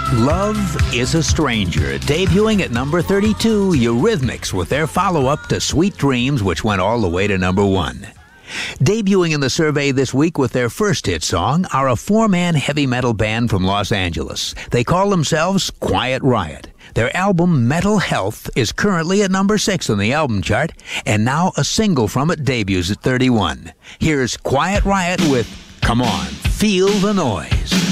Love is a Stranger, debuting at number 32, Eurythmics with their follow-up to Sweet Dreams, which went all the way to number 1. Debuting in the survey this week with their first hit song are a four-man heavy metal band from Los Angeles. They call themselves Quiet Riot. Their album Metal Health is currently at number 6 on the album chart, and now a single from it debuts at 31. Here's Quiet Riot with Come On, Feel the Noise.